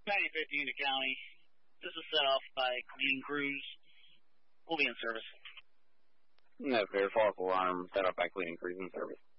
9050 in the county. This is set off by cleaning crews. We'll be in service. No, fair. False alarm set off by cleaning crews in service.